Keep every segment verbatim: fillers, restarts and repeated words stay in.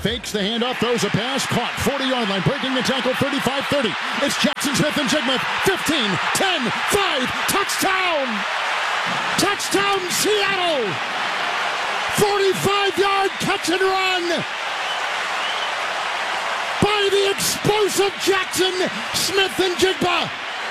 Fakes the handoff, throws a pass, caught, forty-yard line, breaking the tackle, thirty-five thirty. It's Jackson Smith-Njigba, fifteen, ten, five, touchdown! Touchdown, Seattle! forty-five-yard catch and run by the explosive Jackson Smith-Njigba.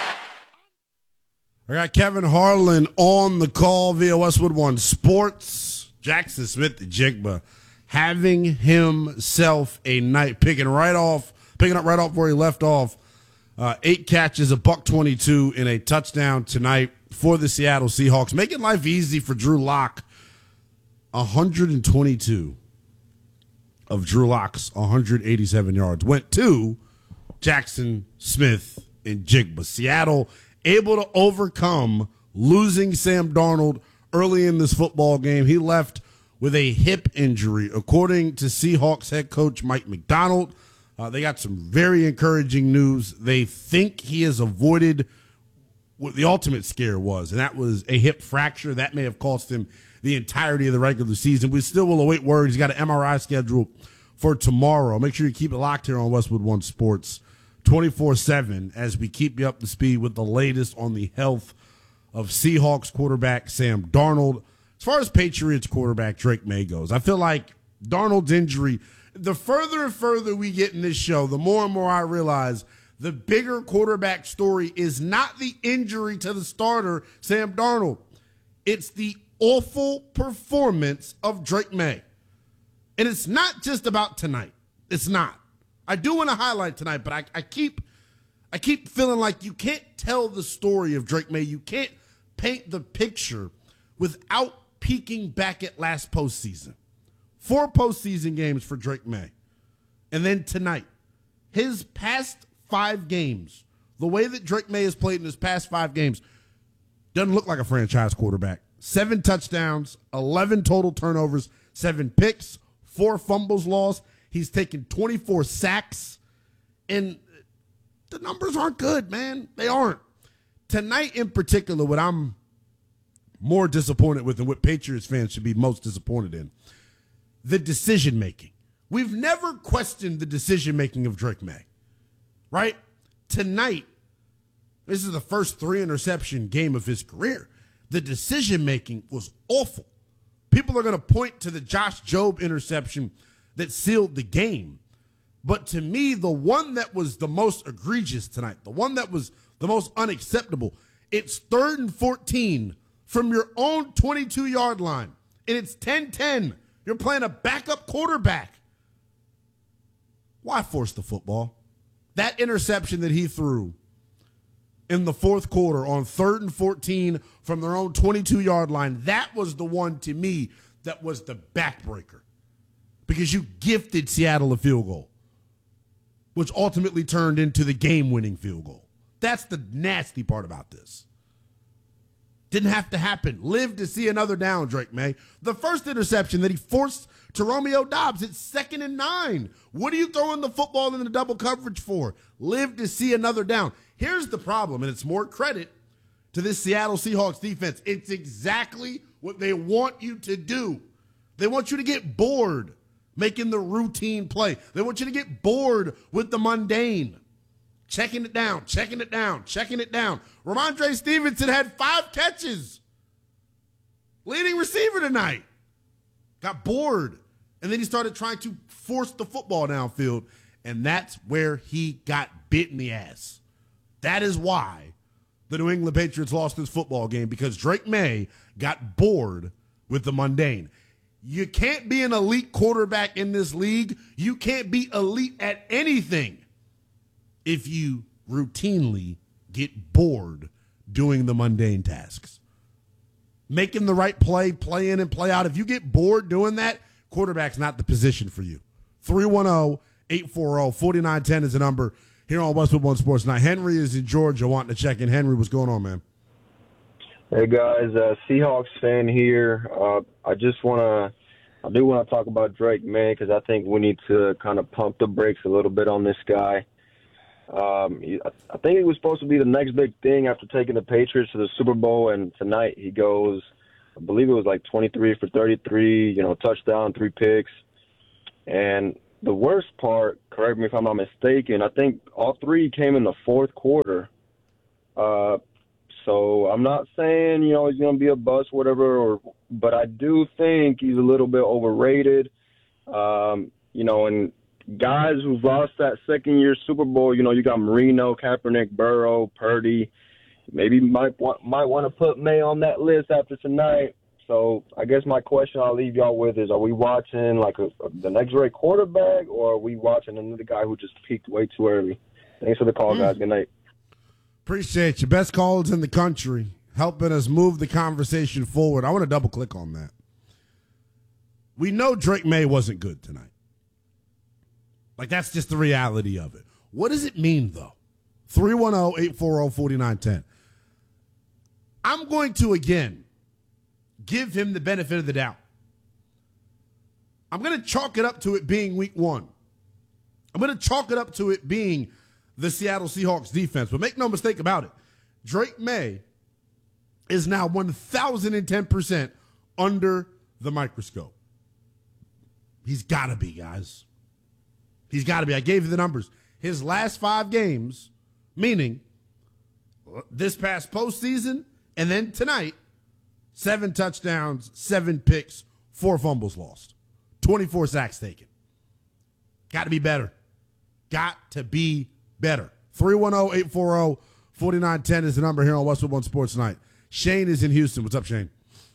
I got Kevin Harlan on the call via Westwood One Sports. Jackson Smith-Njigba having himself a night, picking right off, picking up right off where he left off. Uh, eight catches, a buck twenty-two, and a touchdown tonight for the Seattle Seahawks, making life easy for Drew Lock. one hundred twenty-two of Drew Lock's one hundred eighty-seven yards went to Jackson Smith-Njigba. Seattle able to overcome losing Sam Darnold early in this football game. He left with a hip injury, according to Seahawks head coach Mike Macdonald. Uh, they got some very encouraging news. They think he has avoided what the ultimate scare was, and that was a hip fracture. That may have cost him the entirety of the regular season. We still will await word. He's got an M R I scheduled for tomorrow. Make sure you keep it locked here on Westwood One Sports twenty-four seven as we keep you up to speed with the latest on the health of Seahawks quarterback Sam Darnold. As far as Patriots quarterback Drake May goes, I feel like Darnold's injury, the further and further we get in this show, the more and more I realize the bigger quarterback story is not the injury to the starter, Sam Darnold. It's the awful performance of Drake May. And it's not just about tonight. It's not. I do want to highlight tonight, but I, I keep I keep feeling like you can't tell the story of Drake May. You can't paint the picture without peeking back at last postseason. Four postseason games for Drake May. And then tonight, his past five games, the way that Drake May has played in his past five games, doesn't look like a franchise quarterback. Seven touchdowns, eleven total turnovers, seven picks, four fumbles lost. He's taken twenty-four sacks, and the numbers aren't good, man. They aren't. Tonight in particular, what I'm more disappointed with and what Patriots fans should be most disappointed in, the decision-making. We've never questioned the decision-making of Drake May, right? Tonight, this is the first three-interception game of his career. The decision-making was awful. People are going to point to the Josh Jobe interception that sealed the game. But to me, the one that was the most egregious tonight, the one that was the most unacceptable, it's third and fourteen from your own twenty-two-yard line, and it's ten ten. You're playing a backup quarterback. Why force the football? That interception that he threw in the fourth quarter on third and fourteen from their own twenty-two-yard line, that was the one to me that was the backbreaker, because you gifted Seattle a field goal, which ultimately turned into the game-winning field goal. That's the nasty part about this. Didn't have to happen. Lived to see another down, Drake May. The first interception that he forced to Romeo Doubs, it's second and nine. What are you throwing the football in the double coverage for? Lived to see another down. Here's the problem, and it's more credit to this Seattle Seahawks defense. It's exactly what they want you to do. They want you to get bored making the routine play. They want you to get bored with the mundane. Checking it down, checking it down, checking it down. Ramondre Stevenson had five catches. Leading receiver tonight. Got bored. And then he started trying to force the football downfield. And that's where he got bit in the ass. That is why the New England Patriots lost this football game, because Drake May got bored with the mundane. You can't be an elite quarterback in this league. You can't be elite at anything if you routinely get bored doing the mundane tasks. Making the right play, play in and play out. If you get bored doing that, quarterback's not the position for you. three one zero, eight four zero, four nine one zero is the number here on Westwood One Sports. Now, Henry is in Georgia wanting to check in. Henry, what's going on, man? Hey, guys. Uh, Seahawks fan here. Uh, I just want to – I do want to talk about Drake May, because I think we need to kind of pump the brakes a little bit on this guy. Um, I think it was supposed to be the next big thing after taking the Patriots to the Super Bowl, and tonight he goes, I believe it was like twenty-three for thirty-three, you know, touchdown, three picks. And the worst part, correct me if I'm not mistaken, I think all three came in the fourth quarter. Uh, so I'm not saying, you know, he's going to be a bust, whatever, or, but I do think he's a little bit overrated. Um, you know, and guys who've lost that second year Super Bowl, you know, you got Marino, Kaepernick, Burrow, Purdy. Maybe might want, might want to put May on that list after tonight. So I guess my question I'll leave y'all with is, are we watching like a, a, the next great quarterback, or are we watching another guy who just peaked way too early? Thanks for the call, mm. guys. Good night. Appreciate you. Best calls in the country, helping us move the conversation forward. I want to double click on that. We know Drake May wasn't good tonight. Like, that's just the reality of it. What does it mean, though? three one zero, eight four zero, four nine one zero. I'm going to, again, give him the benefit of the doubt. I'm going to chalk it up to it being week one. I'm going to chalk it up to it being the Seattle Seahawks defense. But make no mistake about it, Drake May is now one thousand ten percent under the microscope. He's got to be, guys. He's got to be. I gave you the numbers. His last five games, meaning this past postseason and then tonight, seven touchdowns, seven picks, four fumbles lost, twenty-four sacks taken. Got to be better. Got to be better. three one zero, eight four zero, four nine one zero is the number here on Westwood One Sports Night. Shane is in Houston. What's up, Shane?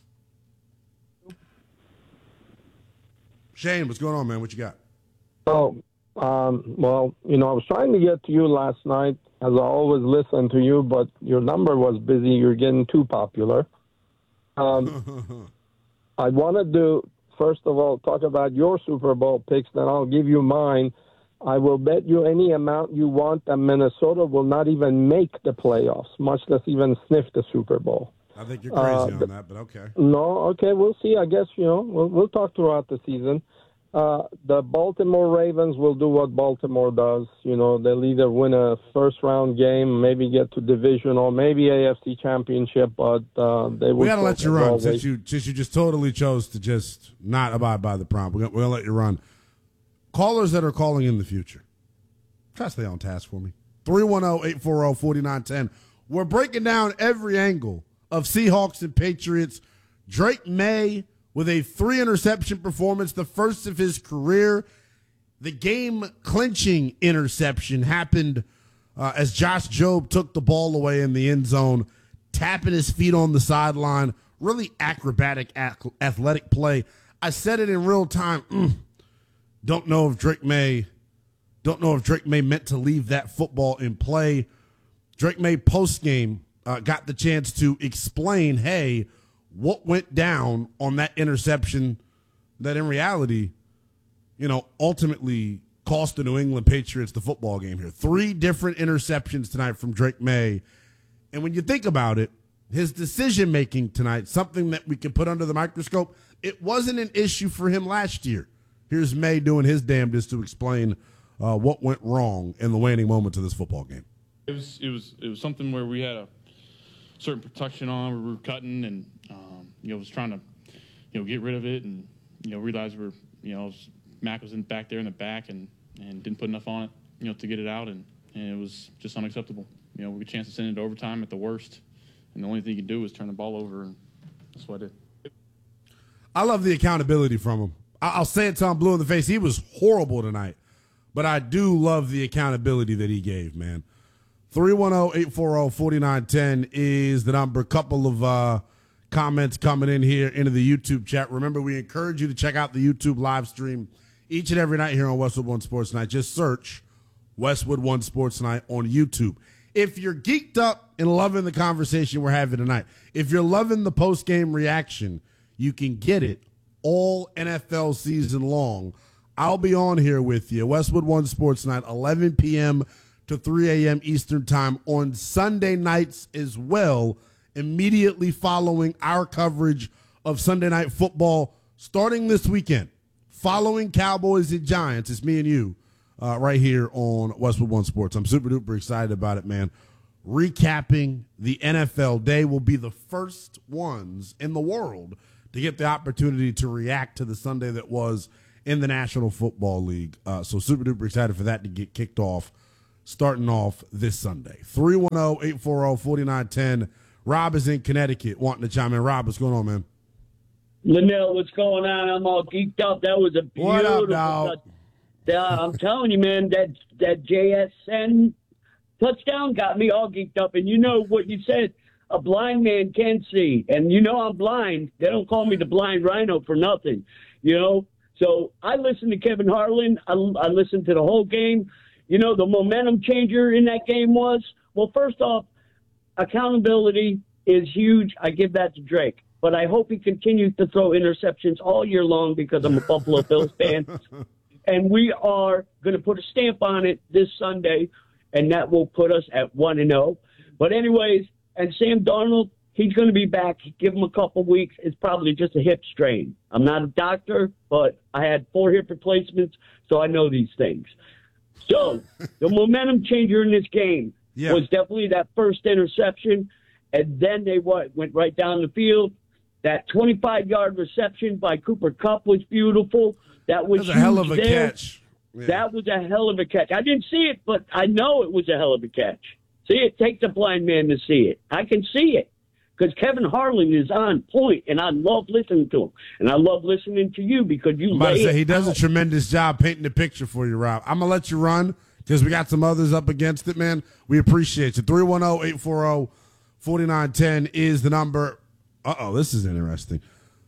Shane, what's going on, man? What you got? Oh, um, well, you know, I was trying to get to you last night, as I always listen to you, but your number was busy. You're getting too popular. Um, I wanted to, first of all, talk about your Super Bowl picks, then I'll give you mine. I will bet you any amount you want that Minnesota will not even make the playoffs, much less even sniff the Super Bowl. I think you're crazy uh, on that, but okay. No, okay, we'll see. I guess, you know, we'll, we'll talk throughout the season. Uh, the Baltimore Ravens will do what Baltimore does. You know, they'll either win a first-round game, maybe get to divisional, maybe A F C championship, but uh, they will. We got to let you run since you, since you just totally chose to just not abide by the prompt. We're going to let you run. Callers that are calling in the future, try to stay on task for me. three one zero, eight four zero, four nine one zero. We're breaking down every angle of Seahawks and Patriots. Drake May with a three-interception performance, the first of his career. The game-clinching interception happened uh, as Josh Jobe took the ball away in the end zone, tapping his feet on the sideline. Really acrobatic, athletic play. I said it in real time. Mm, don't know if Drake May, don't know if Drake May meant to leave that football in play. Drake May post-game uh, got the chance to explain, hey, what went down on that interception that in reality, you know, ultimately cost the New England Patriots the football game here. Three different interceptions tonight from Drake May. And when you think about it, his decision-making tonight, something that we can put under the microscope, it wasn't an issue for him last year. Here's May doing his damnedest to explain uh, what went wrong in the waning moments of this football game. It was, it was, it was something where we had a certain protection on, we were cutting, and um, you know, was trying to, you know, get rid of it, and you know, realized we're, you know, Mac was in back there in the back, and, and didn't put enough on it, you know, to get it out, and, and it was just unacceptable. You know, we had a chance to send it to overtime at the worst, and the only thing you could do was turn the ball over, and that's what I did. I love the accountability from him. I'll say it till I'm blue in the face. He was horrible tonight, but I do love the accountability that he gave, man. three one zero, eight four zero, four nine one zero is the number. A couple of uh, comments coming in here into the YouTube chat. Remember, we encourage you to check out the YouTube live stream each and every night here on Westwood One Sports Night. Just search Westwood One Sports Night on YouTube. If you're geeked up and loving the conversation we're having tonight, if you're loving the post-game reaction, you can get it all N F L season long. I'll be on here with you. Westwood One Sports Night, eleven p.m. to three a.m. Eastern Time on Sunday nights as well, immediately following our coverage of Sunday Night Football starting this weekend. Following Cowboys and Giants, it's me and you uh, right here on Westwood One Sports. I'm super duper excited about it, man. Recapping the N F L day, will be the first ones in the world to get the opportunity to react to the Sunday that was in the National Football League. Uh, so super duper excited for that to get kicked off, starting off this Sunday. three one zero, eight four zero, four nine one zero. Rob is in Connecticut wanting to chime in. Rob, what's going on, man? Linnell, what's going on? I'm all geeked up. That was a beautiful. What up, dog? Uh, I'm telling you, man, that that J S N touchdown got me all geeked up. And you know what you said, a blind man can see. And you know I'm blind. They don't call me the blind rhino for nothing, you know. So I listened to Kevin Harlan. I, I listened to the whole game. You know, the momentum changer in that game was, well, first off, accountability is huge. I give that to Drake. But I hope he continues to throw interceptions all year long because I'm a Buffalo Bills fan. And we are going to put a stamp on it this Sunday, and that will put us at one and oh. But anyways, and Sam Darnold, he's going to be back. Give him a couple weeks. It's probably just a hip strain. I'm not a doctor, but I had four hip replacements, so I know these things. So the momentum changer in this game yeah. was definitely that first interception, and then they what, went right down the field. That twenty-five-yard reception by Cooper Kupp was beautiful. That was, that was a hell of a there. catch. Yeah. That was a hell of a catch. I didn't see it, but I know it was a hell of a catch. See, it takes a blind man to see it. I can see it because Kevin Harlan is on point, and I love listening to him. And I love listening to you because you I'm about lay to say, he does out. a tremendous job painting the picture for you, Rob. I'm going to let you run because we got some others up against it, man. We appreciate you. three one zero, eight four zero, four nine one zero is the number. Uh-oh, this is interesting.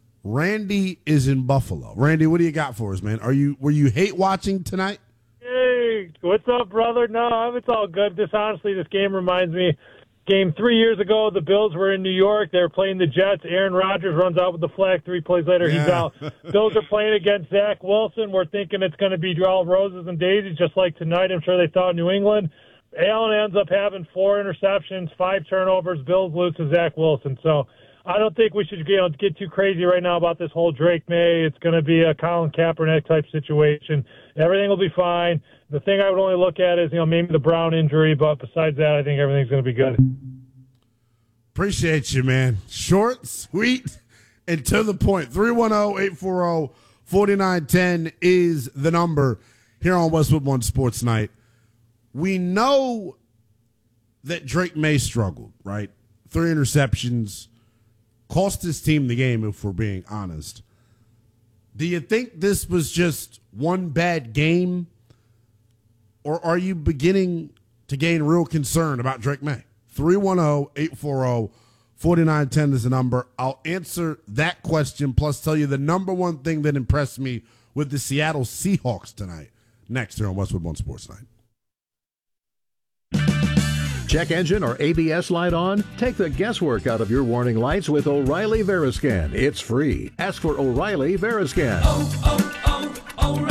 Randy is in Buffalo. Randy, what do you got for us, man? Are you Were you hate watching tonight? Hey, what's up, brother? No, it's all good. This honestly, this game reminds me, game three years ago, the Bills were in New York. They were playing the Jets. Aaron Rodgers runs out with the flag. Three plays later, yeah. he's out. Bills are playing against Zach Wilson. We're thinking it's going to be all roses and daisies, just like tonight. I'm sure they thought New England. Allen ends up having four interceptions, five turnovers. Bills lose to Zach Wilson. So I don't think we should you know, get too crazy right now about this whole Drake May. It's going to be a Colin Kaepernick type situation. Everything will be fine. The thing I would only look at is, you know, maybe the Brown injury, but besides that, I think everything's going to be good. Appreciate you, man. Short, sweet, and to the point. three one zero, eight four zero, four nine one zero is the number here on Westwood One Sports Night. We know that Drake May struggled, right? Three interceptions. Cost his team the game, if we're being honest. Do you think this was just one bad game, or are you beginning to gain real concern about Drake May? three one zero, eight four zero, four nine one zero is the number. I'll answer that question, plus tell you the number one thing that impressed me with the Seattle Seahawks tonight. Next here on Westwood One Sports Night. Check engine or A B S light on? Take the guesswork out of your warning lights with O'Reilly Veriscan. It's free. Ask for O'Reilly Veriscan. Oh,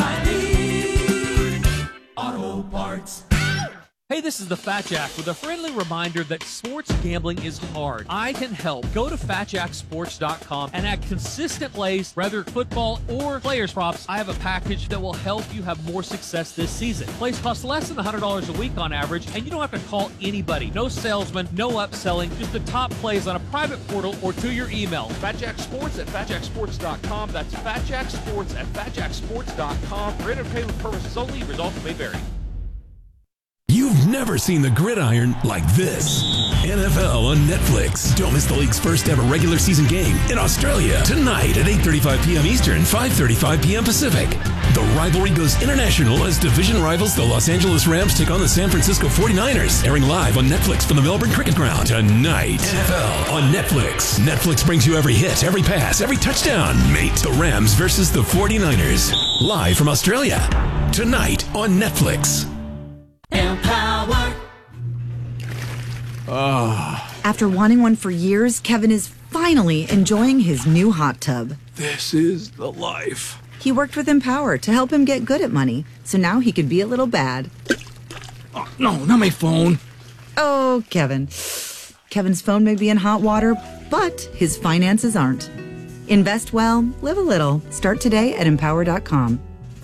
oh, oh, O'Reilly Auto Parts. Hey, this is the Fat Jack with a friendly reminder that sports gambling is hard. I can help. Go to fat jack sports dot com and add consistent plays, whether football or players props. I have a package that will help you have more success this season. Plays cost less than one hundred dollars a week on average, and you don't have to call anybody. No salesman, no upselling, just the top plays on a private portal or to your email. Fat Jack Sports at fat jack sports dot com. That's Fat Jack Sports at fat jack sports dot com. For entertainment purposes only, results may vary. You've never seen the gridiron like this. N F L on Netflix. Don't miss the league's first ever regular season game in Australia. Tonight at eight thirty-five p.m. Eastern, five thirty-five p.m. Pacific. The rivalry goes international as division rivals the Los Angeles Rams take on the San Francisco forty-niners. Airing live on Netflix from the Melbourne Cricket Ground. Tonight, N F L on Netflix. Netflix brings you every hit, every pass, every touchdown. Mate, the Rams versus the forty-niners. Live from Australia. Tonight on Netflix. Empower. Oh. After wanting one for years, Kevin is finally enjoying his new hot tub. This is the life. He worked with Empower to help him get good at money, so now he could be a little bad. Oh, no, not my phone. Oh, Kevin. Kevin's phone may be in hot water, but his finances aren't. Invest well, live a little. Start today at empower dot com.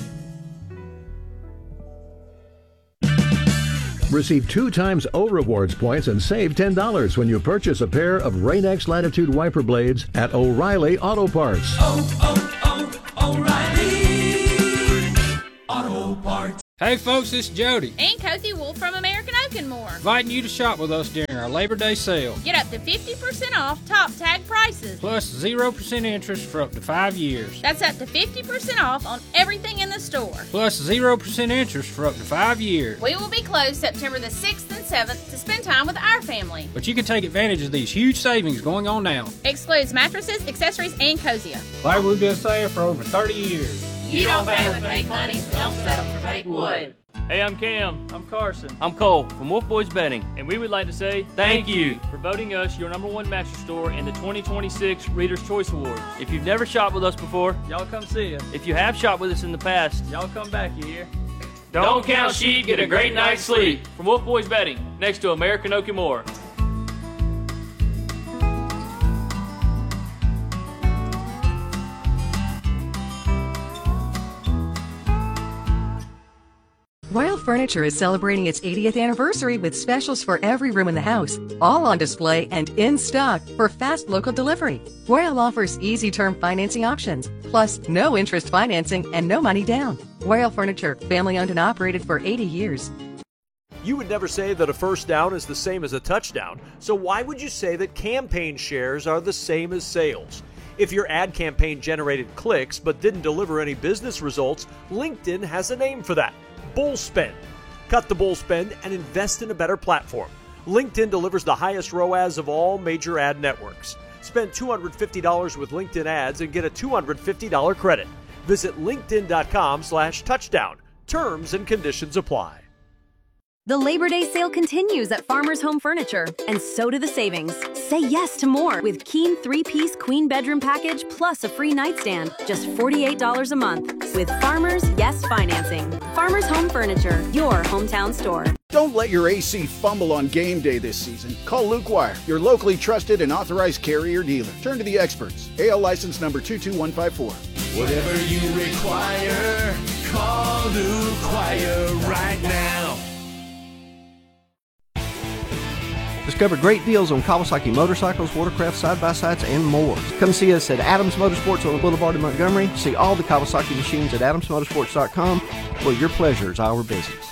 Receive two times O Rewards points and save ten dollars when you purchase a pair of Rain-X Latitude wiper blades at O'Reilly Auto Parts. Oh, oh, oh, O'Reilly Hey folks, it's Jody. And Cozy Wolf from American Oak and More. Inviting you to shop with us during our Labor Day sale. Get up to fifty percent off top tag prices. Plus zero percent interest for up to five years. That's up to fifty percent off on everything in the store. Plus zero percent interest for up to five years. We will be closed September the sixth and seventh to spend time with our family. But you can take advantage of these huge savings going on now. Excludes mattresses, accessories, and Cozier. Like we've been saying for over thirty years. You don't pay with fake money, don't settle for fake wood. Hey, I'm Cam. I'm Carson. I'm Cole from Wolf Boys Betting. And we would like to say thank you for voting us your number one mattress store in the twenty twenty-six Reader's Choice Awards. If you've never shopped with us before, y'all come see us. If you have shopped with us in the past, y'all come back, you hear? Don't count sheep, get a great night's sleep. From Wolf Boys Betting, next to American Oak and More. Royal Furniture is celebrating its eightieth anniversary with specials for every room in the house, all on display and in stock for fast local delivery. Royal offers easy term financing options, plus no interest financing and no money down. Royal Furniture, family owned and operated for eighty years. You would never say that a first down is the same as a touchdown, so why would you say that campaign shares are the same as sales? If your ad campaign generated clicks but didn't deliver any business results, LinkedIn has a name for that. Bull spend. Cut the bull spend and invest in a better platform. LinkedIn delivers the highest R O A S of all major ad networks. Spend two hundred fifty dollars with LinkedIn ads and get a two hundred fifty dollars credit. Visit linkedin.com slash touchdown. Terms and conditions apply. The Labor Day sale continues at Farmers Home Furniture, and so do the savings. Say yes to more with Keen three-piece queen bedroom package plus a free nightstand, just forty-eight dollars a month. With Farmers Yes Financing. Farmers Home Furniture, your hometown store. Don't let your A C fumble on game day this season. Call Luke Wire, your locally trusted and authorized carrier dealer. Turn to the experts. A L license number two two one five four. Whatever you require, call Luke Wire right now. Discover great deals on Kawasaki motorcycles, watercraft, side-by-sides, and more. Come see us at Adams Motorsports on the Boulevard in Montgomery. See all the Kawasaki machines at adams motorsports dot com, where your pleasure is our business.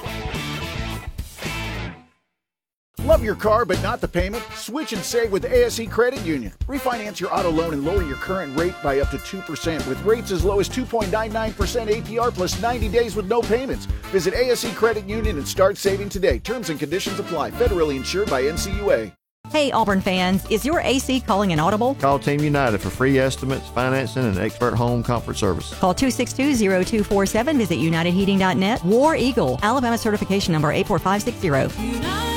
Love your car but not the payment? Switch and save with A S E Credit Union. Refinance your auto loan and lower your current rate by up to two percent with rates as low as two point nine nine percent A P R plus ninety days with no payments. Visit A S E Credit Union and start saving today. Terms and conditions apply. Federally insured by N C U A. Hey Auburn fans, is your A C calling an audible? Call Team United for free estimates, financing, and expert home comfort service. Call two six two, zero two four seven. Visit united heating dot net. War Eagle, Alabama certification number eight four five six zero. United.